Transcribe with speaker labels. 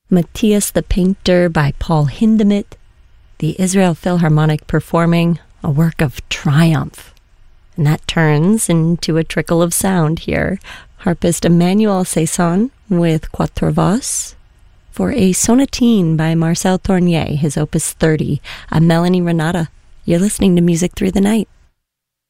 Speaker 1: Matthias the Painter by Paul Hindemith, the Israel Philharmonic performing a work of triumph. And that turns into a trickle of sound here. Harpist Emmanuel Cesson with Quatre Voix for a sonatine by Marcel Tournier, his opus 30. I'm Melanie Renata. You're listening to Music Through the Night.